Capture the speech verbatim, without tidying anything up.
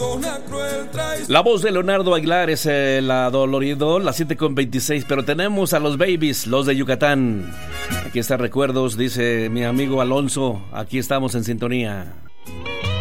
La voz de Leonardo Aguilar es eh, la dolorido, las siete con veintiséis, pero tenemos a los babies, los de Yucatán. Aquí está Recuerdos, dice mi amigo Alonso, aquí estamos en sintonía.